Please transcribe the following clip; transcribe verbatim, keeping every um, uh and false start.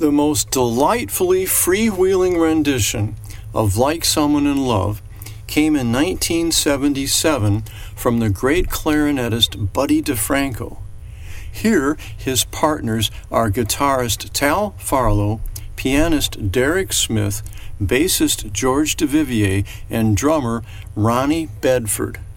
The most delightfully freewheeling rendition of Like Someone in Love came in nineteen seventy-seven from the great clarinetist Buddy DeFranco. Here, his partners are guitarist Tal Farlow, pianist Derek Smith, bassist George DeVivier, and drummer Ronnie Bedford.